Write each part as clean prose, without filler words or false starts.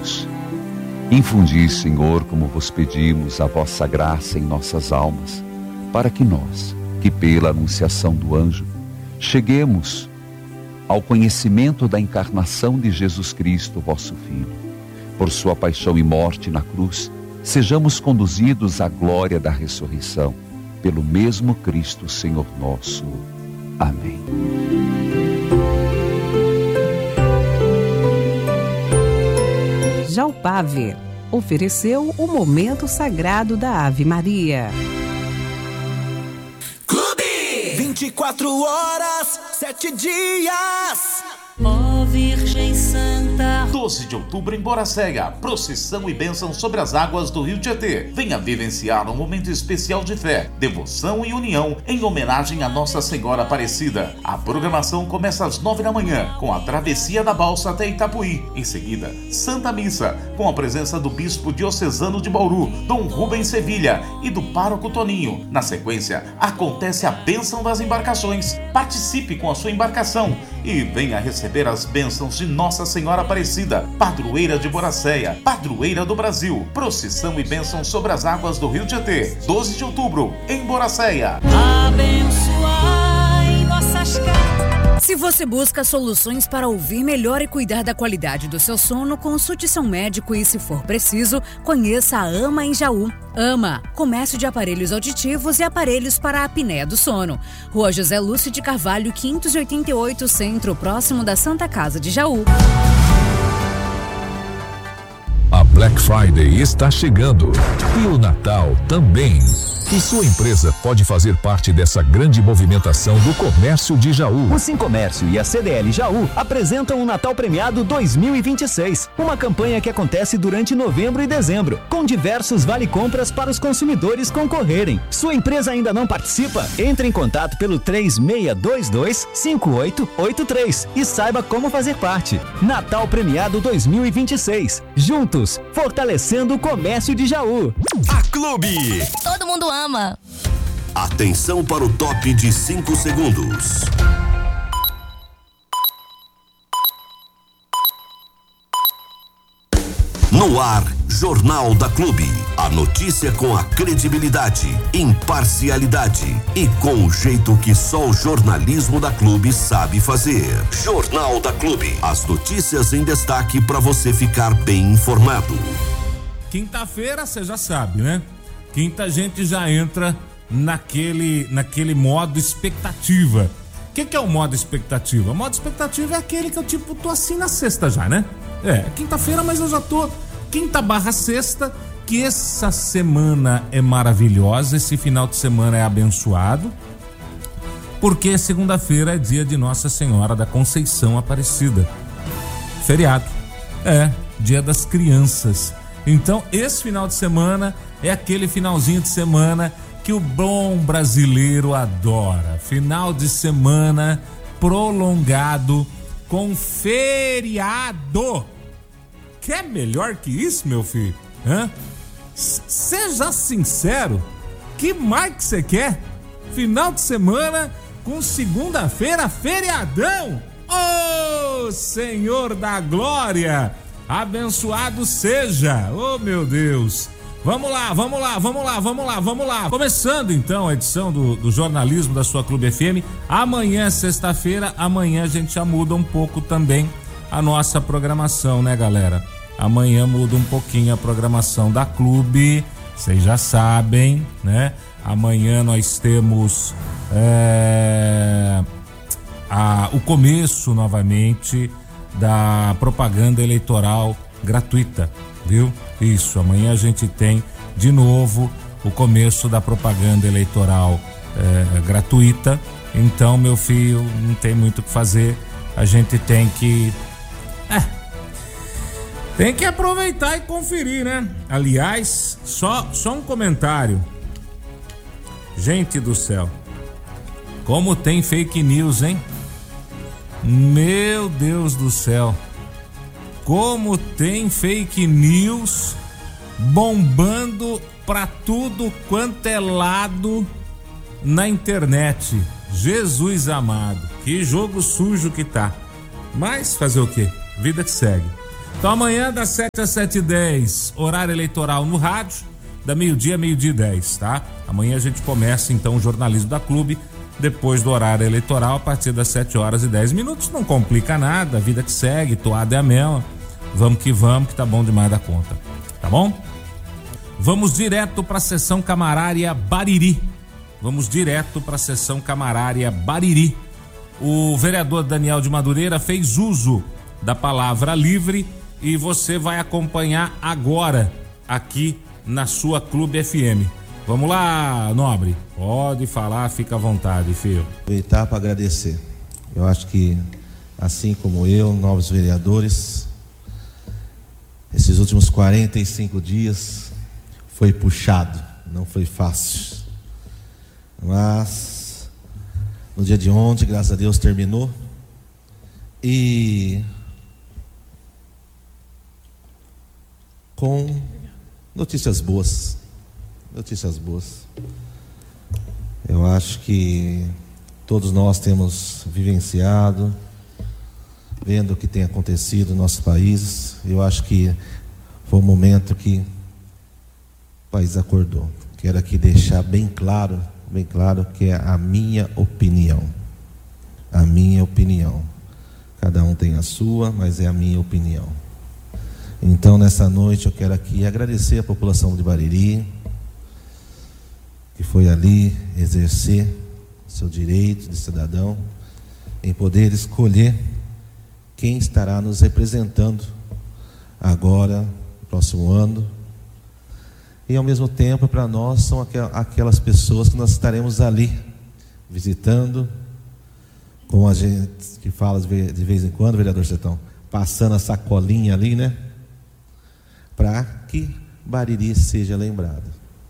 Jesus. Infundi, Senhor, como vos pedimos, a vossa graça em nossas almas, para que nós, que pela anunciação do anjo, cheguemos ao conhecimento da encarnação de Jesus Cristo, vosso Filho. Por sua paixão e morte na cruz, sejamos conduzidos à glória da ressurreição, pelo mesmo Cristo, Senhor nosso. Amém. Jalpave ofereceu o momento sagrado da Ave Maria. Clube 24 horas, 7 dias. Ó Virgem Santa. 12 de outubro em Boraceia, procissão e bênção sobre as águas do Rio Tietê. Venha vivenciar um momento especial de fé, devoção e união em homenagem a Nossa Senhora Aparecida. A programação começa às 9 da manhã, com a travessia da balsa até Itapuí. Em seguida, Santa Missa, com a presença do Bispo Diocesano de Bauru, Dom Rubens Sevilha, e do Pároco Toninho. Na sequência, acontece a bênção das embarcações. Participe com a sua embarcação e venha receber as bênçãos de Nossa Senhora Aparecida, padroeira de Boraceia, padroeira do Brasil. Procissão e bênção sobre as águas do Rio Tietê, 12 de outubro, em Boraceia. Abençoai nossas casas. Se você busca soluções para ouvir melhor e cuidar da qualidade do seu sono, consulte seu médico e, se for preciso, conheça a AMA em Jaú. AMA, comércio de aparelhos auditivos e aparelhos para a apneia do sono. Rua José Lúcio de Carvalho, 588, Centro, próximo da Santa Casa de Jaú. A Black Friday está chegando e o Natal também. E sua empresa pode fazer parte dessa grande movimentação do comércio de Jaú. O Sincomércio e a CDL Jaú apresentam o Natal Premiado 2026, uma campanha que acontece durante novembro e dezembro, com diversos vale-compras para os consumidores concorrerem. Sua empresa ainda não participa? Entre em contato pelo 3622-5883 e saiba como fazer parte. Natal Premiado 2026. Juntos, fortalecendo o comércio de Jaú. A Clube. Todo mundo ama. Atenção para o top de 5 segundos. No ar, Jornal da Clube. A notícia com a credibilidade, imparcialidade e com o jeito que só o jornalismo da Clube sabe fazer. Jornal da Clube. As notícias em destaque para você ficar bem informado. Quinta-feira, você já sabe, né? Quinta a gente já entra naquele modo expectativa. O que é o modo expectativa? O modo expectativa é aquele que eu tô assim na sexta já, né? Quinta-feira, mas eu já tô quinta/sexta, que essa semana é maravilhosa, esse final de semana é abençoado, porque segunda-feira é dia de Nossa Senhora da Conceição Aparecida. Feriado. Dia das crianças. Então, esse final de semana é aquele finalzinho de semana que o bom brasileiro adora. Final de semana prolongado com feriado. Quer melhor que isso, meu filho? Seja sincero. Que mais que você quer? Final de semana com segunda-feira, feriadão. Ô, Senhor da Glória! Abençoado seja, oh meu Deus. Vamos lá. Começando então a edição do jornalismo da sua Clube FM. Amanhã, sexta-feira, a gente já muda um pouco também a nossa programação, né, galera? Amanhã muda um pouquinho a programação da Clube, vocês já sabem, né? Amanhã nós temos o começo novamente da propaganda eleitoral gratuita, viu? Isso, amanhã a gente tem de novo o começo da propaganda eleitoral gratuita. Então, meu filho, não tem muito o que fazer, a gente tem que aproveitar e conferir, né? Aliás, só um comentário. Gente do céu, como tem fake news, hein? Meu Deus do céu, como tem fake news bombando pra tudo quanto é lado na internet. Jesus amado, que jogo sujo que tá. Mas fazer o quê? Vida que segue. Então amanhã das 7 às 7h10, horário eleitoral no rádio, da meio-dia a meio-dia e 10, tá? Amanhã a gente começa então o jornalismo da Clube, depois do horário eleitoral, a partir das 7h10. Não complica nada, a vida que segue, toada é a mesma. Vamos, que tá bom demais da conta, tá bom? Vamos direto para a sessão camarária Bariri. O vereador Daniel de Madureira fez uso da palavra livre e você vai acompanhar agora aqui na sua Clube FM. Vamos lá, Nobre. Pode falar, fica à vontade, filho. Aproveitar para agradecer. Eu acho que, assim como eu, novos vereadores, esses últimos 45 dias foi puxado, não foi fácil. Mas no dia de ontem, graças a Deus, terminou. E com notícias boas. Eu acho que todos nós temos vivenciado, vendo o que tem acontecido no nosso país. Eu acho que foi um momento que o país acordou. Quero aqui deixar bem claro que é a minha opinião. Cada um tem a sua, mas é a minha opinião. Então, nessa noite, eu quero aqui agradecer a população de Bariri, que foi ali exercer seu direito de cidadão, em poder escolher quem estará nos representando agora, no próximo ano. E ao mesmo tempo, para nós, são aquelas pessoas que nós estaremos ali visitando, como a gente que fala de vez em quando, vereador Sertão, passando a sacolinha ali, né? Para que Bariri seja lembrado.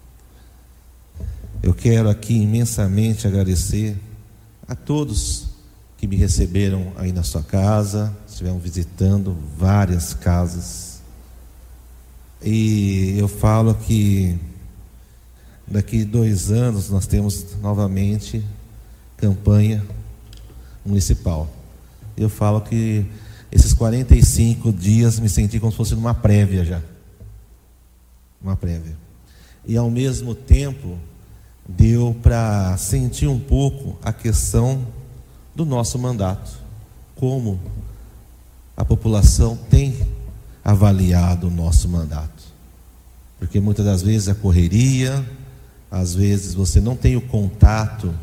Eu quero aqui imensamente agradecer a todos que me receberam aí na sua casa, estiveram visitando várias casas. E eu falo que daqui 2 anos nós temos novamente campanha municipal. Eu falo que esses 45 dias me senti como se fosse numa prévia já. Uma prévia. E ao mesmo tempo deu para sentir um pouco a questão do nosso mandato. Como a população tem avaliado o nosso mandato. Porque muitas das vezes a correria, às vezes você não tem o contato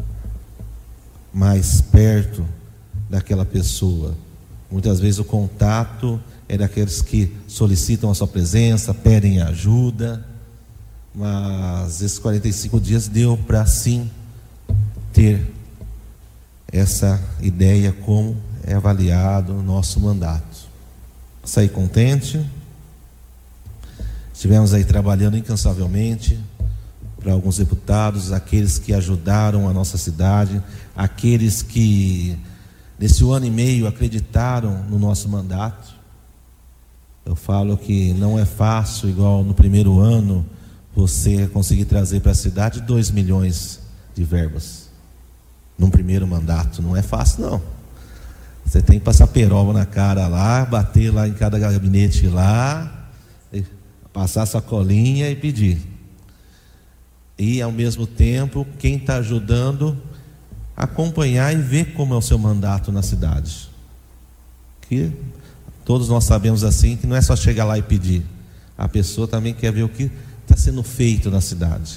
mais perto daquela pessoa. Muitas vezes o contato é daqueles que solicitam a sua presença, pedem ajuda, mas esses 45 dias deu para sim ter essa ideia como é avaliado o nosso mandato. Saí contente, estivemos aí trabalhando incansavelmente para alguns deputados, aqueles que ajudaram a nossa cidade, aqueles que nesse 1 ano e meio acreditaram no nosso mandato. Eu falo que não é fácil, igual no primeiro ano, você conseguir trazer para a cidade 2 milhões de verbas. Num primeiro mandato, não é fácil não. Você tem que passar peroba na cara lá, bater lá em cada gabinete lá, passar sacolinha e pedir. E ao mesmo tempo, quem está ajudando, acompanhar e ver como é o seu mandato na cidade. Que todos nós sabemos assim, que não é só chegar lá e pedir. A pessoa também quer ver o que está sendo feito na cidade.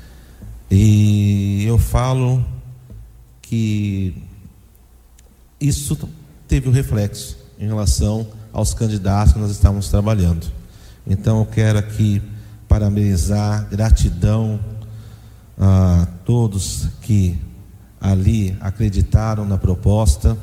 E eu falo que isso teve um reflexo em relação aos candidatos que nós estávamos trabalhando. Então eu quero aqui parabenizar, gratidão a todos que ali acreditaram na proposta.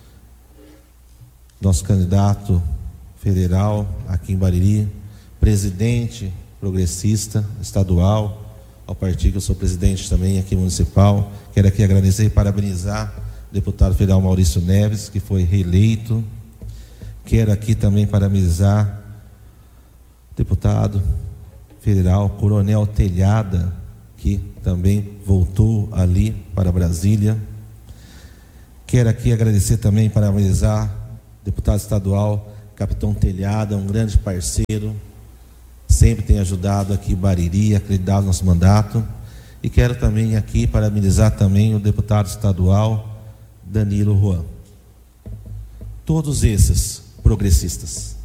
Nosso candidato federal aqui em Bariri, presidente progressista estadual, ao partido que eu sou presidente também aqui municipal. Quero aqui agradecer e parabenizar o deputado federal Maurício Neves, que foi reeleito. Quero aqui também parabenizar o deputado federal Coronel Telhada, que também voltou ali para Brasília. Quero aqui agradecer também e parabenizar o deputado estadual Capitão Telhada, um grande parceiro, sempre tem ajudado aqui Bariri, acreditado no nosso mandato. E quero também aqui parabenizar também o deputado estadual Danilo Juan. Todos esses progressistas.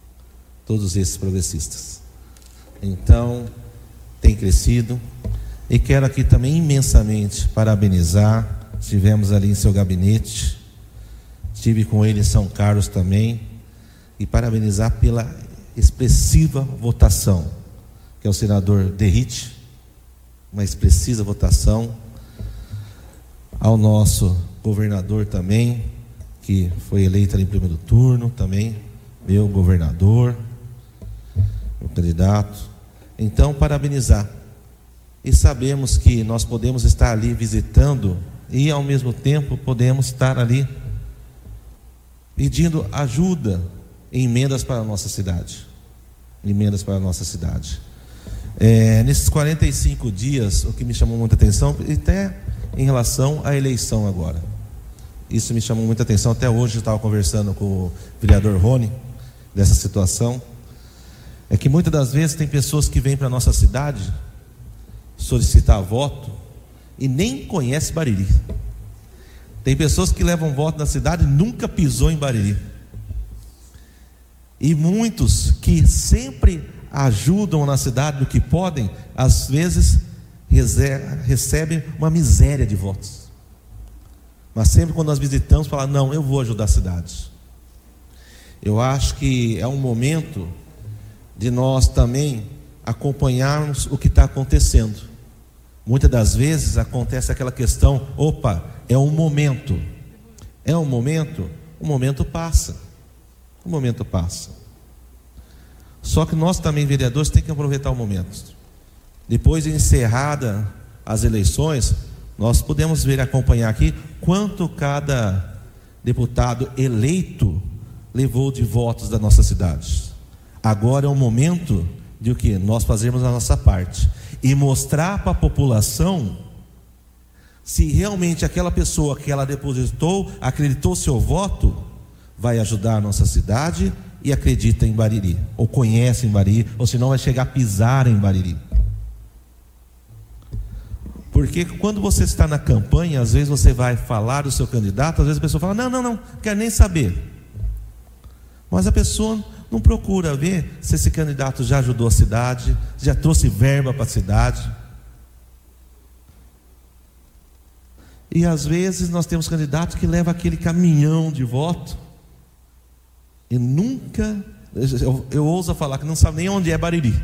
Então, tem crescido. E quero aqui também imensamente parabenizar. Estivemos ali em seu gabinete, estive com ele em São Carlos também, e parabenizar pela expressiva votação, que é o senador Derrite, uma expressiva votação, ao nosso governador também, que foi eleito ali em primeiro turno também, meu governador, meu candidato. Então, parabenizar. E sabemos que nós podemos estar ali visitando e ao mesmo tempo podemos estar ali pedindo ajuda em emendas para a nossa cidade. Nesses 45 dias, o que me chamou muita atenção, até em relação à eleição agora, isso me chamou muita atenção. Até hoje eu estava conversando com o vereador Rony dessa situação. É que muitas das vezes tem pessoas que vêm para a nossa cidade solicitar voto e nem conhece Bariri. Tem pessoas que levam voto na cidade e nunca pisou em Bariri. E muitos que sempre ajudam na cidade do que podem, às vezes recebem uma miséria de votos. Mas sempre quando nós visitamos, falam: não, eu vou ajudar a cidade. Eu acho que é um momento de nós também acompanharmos o que está acontecendo. Muitas das vezes acontece aquela questão: opa, é um momento, o momento passa. Só que nós também, vereadores, temos que aproveitar o momento. Depois de encerrada as eleições, nós podemos acompanhar aqui quanto cada deputado eleito levou de votos da nossa cidade. Agora é o momento de o que? Nós fazermos a nossa parte e mostrar para a população se realmente aquela pessoa que ela depositou, acreditou seu voto, vai ajudar a nossa cidade e acredita em Bariri, ou conhece em Bariri, ou senão vai chegar a pisar em Bariri. Porque quando você está na campanha, às vezes você vai falar do seu candidato, às vezes a pessoa fala: não quero nem saber. Mas a pessoa não procura ver se esse candidato já ajudou a cidade, já trouxe verba para a cidade. E às vezes nós temos candidatos que levam aquele caminhão de voto e nunca, eu ouso falar que não sabe nem onde é Bariri.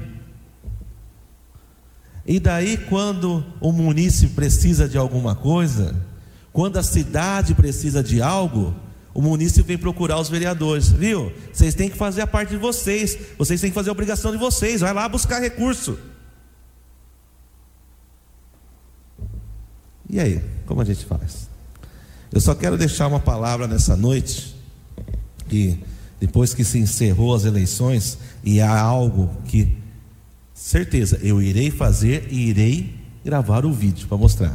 E daí, quando o munícipe precisa de alguma coisa, quando a cidade precisa de algo, o munícipe vem procurar os vereadores: viu? Vocês têm que fazer a parte de vocês têm que fazer a obrigação de vocês, vai lá buscar recurso. E aí, como a gente faz? Eu só quero deixar uma palavra nessa noite, que depois que se encerrou as eleições, e há algo que, certeza, eu irei fazer e irei gravar o vídeo para mostrar.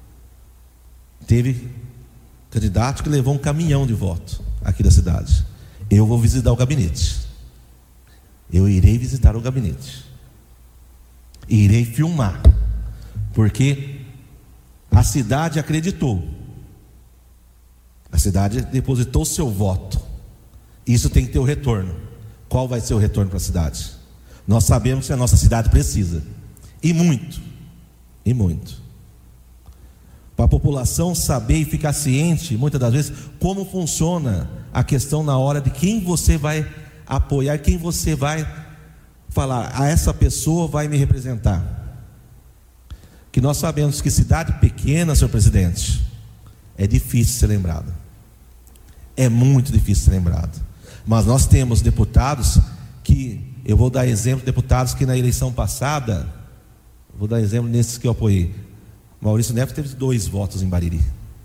Teve candidato que levou um caminhão de voto aqui da cidade. Eu vou visitar o gabinete. Eu irei visitar o gabinete. E irei filmar. Porque a cidade acreditou. A cidade depositou seu voto. Isso tem que ter o retorno. Qual vai ser o retorno para a cidade? Nós sabemos que a nossa cidade precisa. E muito. Para a população saber e ficar ciente, muitas das vezes, como funciona a questão na hora de quem você vai apoiar, quem você vai falar: a essa pessoa vai me representar. Que nós sabemos que cidade pequena, senhor presidente, é difícil ser lembrado. É muito difícil ser lembrado. Mas nós temos deputados que, eu vou dar exemplo, deputados que na eleição passada, vou dar exemplo nesses que eu apoiei. Maurício Neves teve 2 votos em Bariri.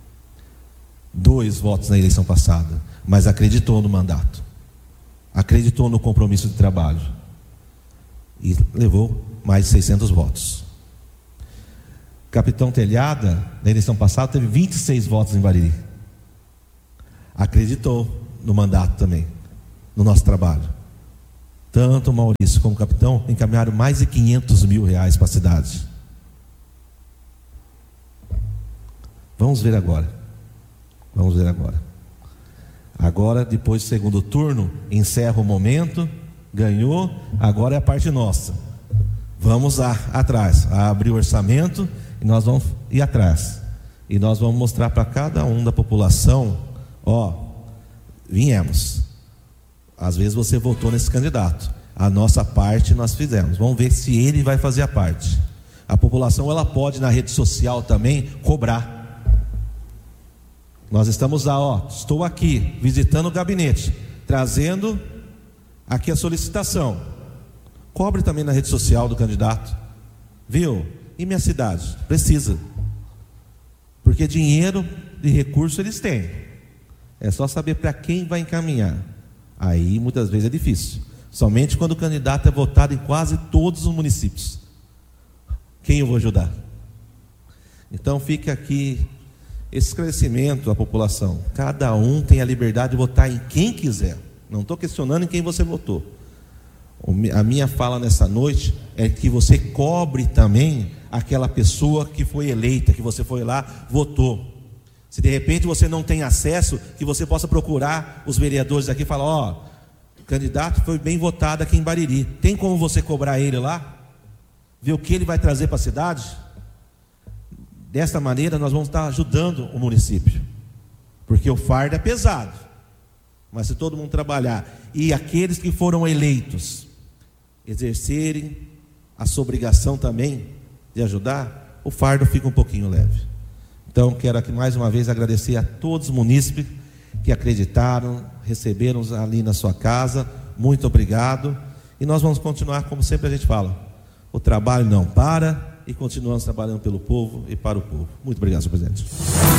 2 votos na eleição passada. Mas acreditou no mandato. Acreditou no compromisso de trabalho. E levou mais de 600 votos. Capitão Telhada, na eleição passada, teve 26 votos em Bariri. Acreditou no mandato também. no nosso trabalho. Tanto o Maurício como o capitão encaminharam mais de R$500 mil para a cidade. Vamos ver agora. Agora, depois do segundo turno, encerra o momento, ganhou, agora é a parte nossa. Vamos lá atrás, abrir o orçamento e nós vamos ir atrás. E nós vamos mostrar para cada um da população, viemos. Às vezes você votou nesse candidato. A nossa parte nós fizemos. Vamos ver se ele vai fazer a parte. A população, ela pode na rede social também cobrar. Nós estamos lá, estou aqui visitando o gabinete, trazendo aqui a solicitação. Cobre também na rede social do candidato. Viu? E minha cidade? Precisa. Porque dinheiro e recurso eles têm. É só saber para quem vai encaminhar. Aí muitas vezes é difícil. Somente quando o candidato é votado em quase todos os municípios. Quem eu vou ajudar? Então fica aqui esse esclarecimento à população. Cada um tem a liberdade de votar em quem quiser. Não estou questionando em quem você votou. A minha fala nessa noite é que você cobre também aquela pessoa que foi eleita, que você foi lá, votou. Se de repente você não tem acesso, que você possa procurar os vereadores aqui e falar: o candidato foi bem votado aqui em Bariri. Tem como você cobrar ele lá? Ver o que ele vai trazer para a cidade? Dessa maneira nós vamos estar ajudando o município. Porque o fardo é pesado. Mas se todo mundo trabalhar e aqueles que foram eleitos exercerem a sua obrigação também de ajudar, o fardo fica um pouquinho leve. Então quero aqui mais uma vez agradecer a todos os munícipes que acreditaram, receberam ali na sua casa. Muito obrigado. E nós vamos continuar, como sempre a gente fala, o trabalho não para e continuamos trabalhando pelo povo e para o povo. Muito obrigado, senhor presidente.